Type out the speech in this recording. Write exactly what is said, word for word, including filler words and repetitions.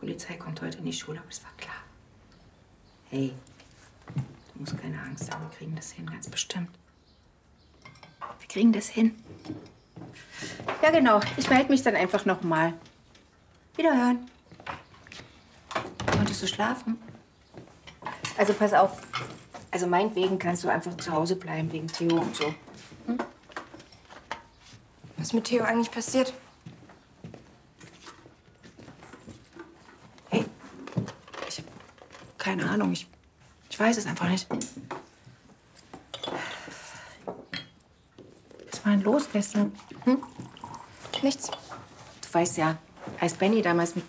Polizei kommt heute in die Schule, aber es war klar. Hey, du musst keine Angst haben, wir kriegen das hin, ganz bestimmt. Wir kriegen das hin. Ja, genau. Ich melde mich dann einfach noch mal. Wiederhören. Konntest du schlafen? Also pass auf. Also meinetwegen kannst du einfach zu Hause bleiben, wegen Theo und so. Hm? Was ist mit Theo eigentlich passiert? Hey, ich hab keine Ahnung. Ich, ich weiß es einfach nicht. Was war denn los gestern? Hm? Nichts. Du weißt ja, als Benny damals mit